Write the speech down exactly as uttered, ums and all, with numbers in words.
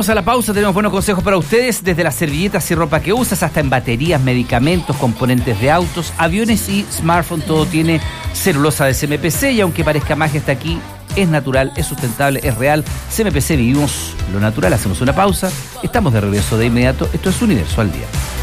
Vamos a la pausa, tenemos buenos consejos para ustedes, desde las servilletas y ropa que usas hasta en baterías, medicamentos, componentes de autos, aviones y smartphone. Todo tiene celulosa de C M P C y aunque parezca magia, está aquí, es natural, es sustentable, es real. C M P C, vivimos lo natural. Hacemos una pausa, estamos de regreso de inmediato. Esto es Universo al Día.